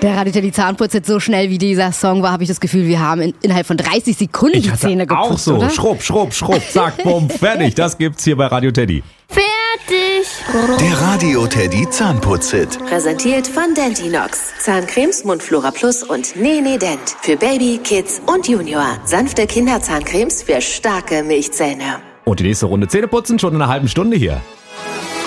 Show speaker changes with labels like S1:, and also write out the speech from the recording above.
S1: Der Radio Teddy Zahnputz jetzt so schnell wie dieser Song war, habe ich das Gefühl, wir haben innerhalb von 30 Sekunden die Zähne geputzt,
S2: auch so.
S1: Oder?
S2: Schrupp, schrupp, schrupp, zack, bumm, fertig. Das gibt's hier bei Radio Teddy.
S3: Fertig!
S4: Der Radio Teddy Zahnputz-Hit.
S3: Präsentiert von Dentinox. Zahncremes, Mundflora Plus und Nene Dent. Für Baby, Kids und Junior. Sanfte Kinderzahncremes für starke Milchzähne.
S2: Und die nächste Runde Zähneputzen schon in einer halben Stunde hier.